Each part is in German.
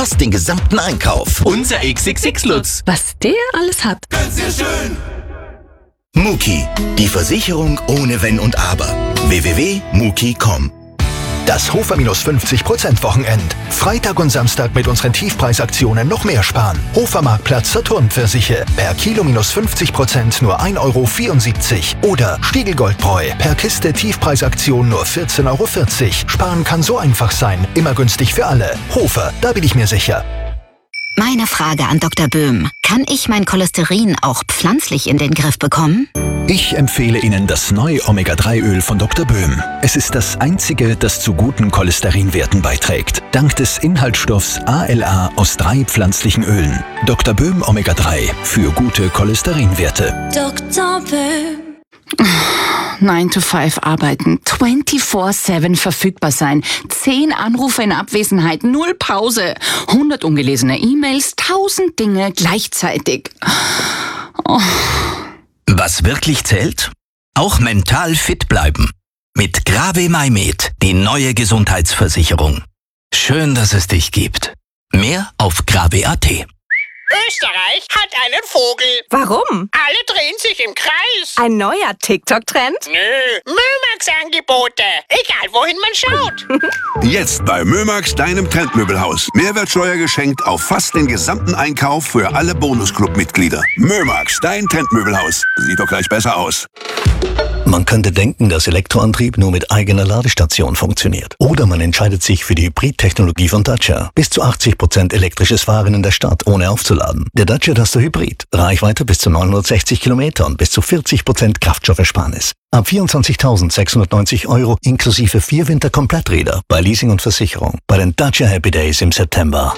Fast den gesamten Einkauf. Unser XXX-Lutz. Was der alles hat. Muki, die Versicherung ohne Wenn und Aber. www.muki.com. Das Hofer-50% Wochenend. Freitag und Samstag mit unseren Tiefpreisaktionen noch mehr sparen. Hofermarktplatz Saturn-Versiche. Per Kilo -50% nur 1,74 €. Oder Stiegelgoldbräu. Per Kiste Tiefpreisaktion nur 14,40 €. Sparen kann so einfach sein. Immer günstig für alle. Hofer, da bin ich mir sicher. Meine Frage an Dr. Böhm. Kann ich mein Cholesterin auch pflanzlich in den Griff bekommen? Ich empfehle Ihnen das neue Omega-3-Öl von Dr. Böhm. Es ist das einzige, das zu guten Cholesterinwerten beiträgt. Dank des Inhaltsstoffs ALA aus 3 pflanzlichen Ölen. Dr. Böhm Omega-3 für gute Cholesterinwerte. Dr. Böhm. 9 to 5 arbeiten, 24/7 verfügbar sein, 10 Anrufe in Abwesenheit, 0 Pause, 100 ungelesene E-Mails, 1000 Dinge gleichzeitig. Oh. Was wirklich zählt? Auch mental fit bleiben. Mit Grave Maimed, die neue Gesundheitsversicherung. Schön, dass es dich gibt. Mehr auf grave.at. Österreich hat einen Vogel. Warum? Alle drehen sich im Kreis. Ein neuer TikTok-Trend? Nö, Mömax-Angebote. Egal, wohin man schaut. Jetzt bei Mömax, deinem Trendmöbelhaus. Mehrwertsteuer geschenkt auf fast den gesamten Einkauf für alle Bonusclub-Mitglieder. Mömax, dein Trendmöbelhaus. Sieht doch gleich besser aus. Man könnte denken, dass Elektroantrieb nur mit eigener Ladestation funktioniert. Oder man entscheidet sich für die Hybrid-Technologie von Dacia. Bis zu 80% elektrisches Fahren in der Stadt, ohne aufzuladen. Der Dacia Duster Hybrid. Reichweite bis zu 960 Kilometer und bis zu 40% Kraftstoffersparnis. Ab 24.690 € inklusive 4 Winterkompletträder bei Leasing und Versicherung. Bei den Dacia Happy Days im September.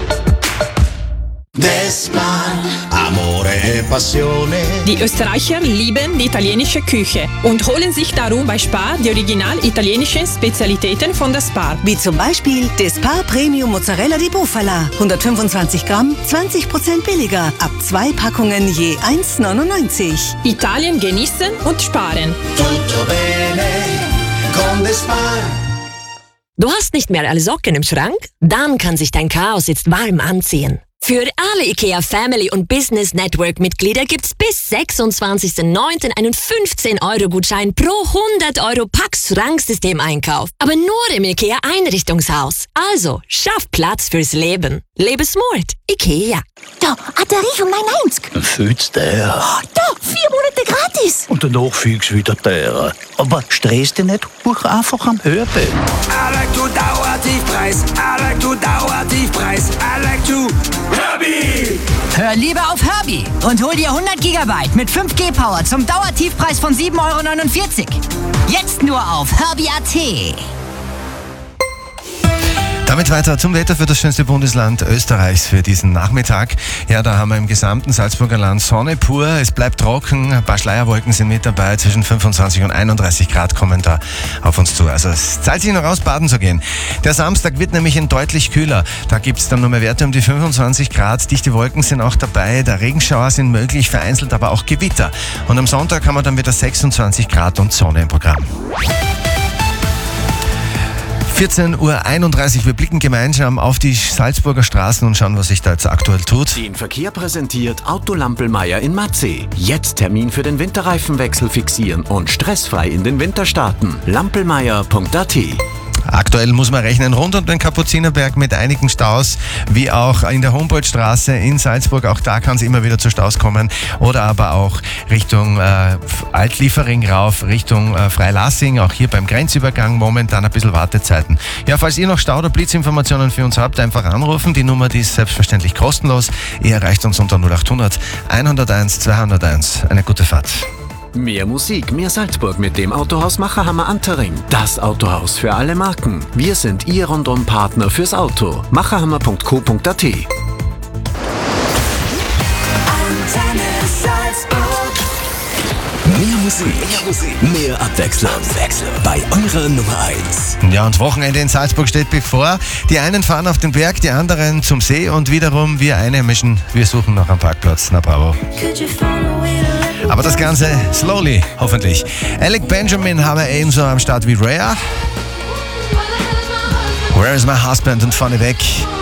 Amore e passione. Die Österreicher lieben die italienische Küche und holen sich darum bei Spar die original italienischen Spezialitäten von der Spar. Wie zum Beispiel der Spar Premium Mozzarella di Bufala. 125 Gramm, 20% billiger. Ab 2 Packungen je 1,99 €. Italien genießen und sparen. Tutto bene con the Spar. Du hast nicht mehr alle Socken im Schrank? Dann kann sich dein Chaos jetzt warm anziehen. Für alle IKEA Family und Business Network Mitglieder gibt's bis 26.09. einen 15-€-Gutschein pro 100 € Pax-Schranksystem-Einkauf. Aber nur im IKEA Einrichtungshaus. Also, schaff Platz fürs Leben. Lebe smart. IKEA. Da, Batterie mein 1. Fühlst der? Oh, da, 4 Monate gratis. Und danach fühlst du wieder der. Aber stress dich nicht, hoch einfach am Hörbild. I like to Dauertiefpreis. I like to Dauertiefpreis. I like to Herbie. Hör lieber auf Herbie und hol dir 100 GB mit 5G Power zum Dauertiefpreis von 7,49 €. Jetzt nur auf Herbie.at. Damit weiter zum Wetter für das schönste Bundesland Österreichs für diesen Nachmittag. Ja, da haben wir im gesamten Salzburger Land Sonne pur. Es bleibt trocken, ein paar Schleierwolken sind mit dabei. Zwischen 25 und 31 Grad kommen da auf uns zu. Also es zahlt sich noch aus, baden zu gehen. Der Samstag wird nämlich deutlich kühler. Da gibt es dann nur mehr Werte um die 25 Grad. Dichte Wolken sind auch dabei. Der Regenschauer sind möglich, vereinzelt aber auch Gewitter. Und am Sonntag haben wir dann wieder 26 Grad und Sonne im Programm. 14:31 Uhr. Wir blicken gemeinsam auf die Salzburger Straßen und schauen, was sich da jetzt aktuell tut. Den Verkehr präsentiert Auto Lampelmeier in Matzeh. Jetzt Termin für den Winterreifenwechsel fixieren und stressfrei in den Winter starten. lampelmeier.at. Aktuell muss man rechnen rund um den Kapuzinerberg mit einigen Staus, wie auch in der Humboldtstraße in Salzburg. Auch da kann es immer wieder zu Staus kommen. Oder aber auch Richtung Altliefering rauf, Richtung Freilassing. Auch hier beim Grenzübergang momentan ein bisschen Wartezeiten. Ja, falls ihr noch Stau- oder Blitzinformationen für uns habt, einfach anrufen. Die Nummer, die ist selbstverständlich kostenlos. Ihr erreicht uns unter 0800 101 201. Eine gute Fahrt. Mehr Musik, mehr Salzburg mit dem Autohaus Macherhammer Antering. Das Autohaus für alle Marken. Wir sind Ihr Rundum-Partner fürs Auto. macherhammer.co.at. Mehr Musik, mehr Abwechslung. Bei eurer Nummer 1. Ja, und Wochenende in Salzburg steht bevor. Die einen fahren auf den Berg, die anderen zum See und wiederum wir Einheimischen, wir suchen noch einen Parkplatz. Na bravo. Aber das Ganze slowly, hoffentlich. Alec Benjamin haben wir ebenso am Start wie Rhea. Where is my husband und vorne weg.